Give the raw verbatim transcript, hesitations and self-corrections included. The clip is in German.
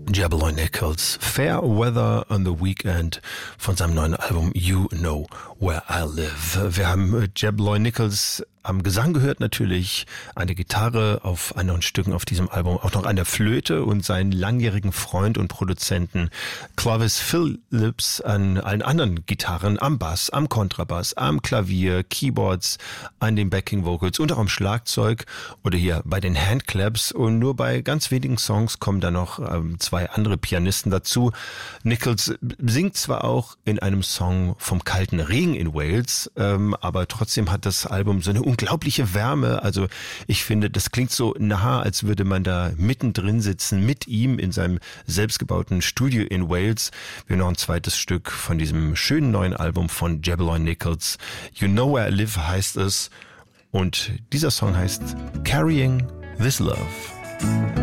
Jabberloy Nichols, Fair Weather on the Weekend von seinem neuen Album You Know Where I Live. Wir haben Jabberloy Nichols am Gesang gehört natürlich, eine Gitarre auf anderen Stücken auf diesem Album, auch noch an der Flöte und seinen langjährigen Freund und Produzenten Clovis Phillips an allen anderen Gitarren, am Bass, am Kontrabass, am Klavier, Keyboards, an den Backing Vocals und auch am Schlagzeug oder hier bei den Handclaps, und nur bei ganz wenigen Songs kommen da noch ähm, zwei andere Pianisten dazu. Nichols singt zwar auch in einem Song vom kalten Regen in Wales, ähm, aber trotzdem hat das Album so eine unglaubliche Wärme. Also ich finde, das klingt so nah, als würde man da mittendrin sitzen mit ihm in seinem selbstgebauten Studio in Wales. Wir haben noch ein zweites Stück von diesem schönen neuen Album von Jabberloy Nichols. You Know Where I Live heißt es, und dieser Song heißt Carrying This Love.